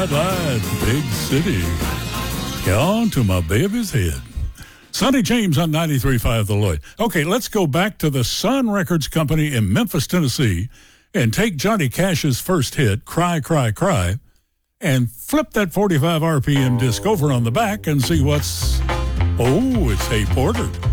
light, big city. Gone to my baby's head. Sonny James on 93.5 The Lloyd. Okay, let's go back to the Sun Records Company in Memphis, Tennessee, and take Johnny Cash's first hit, Cry, Cry, Cry, and flip that 45 RPM disc over on the back and see what's... Oh, it's Hey Porter.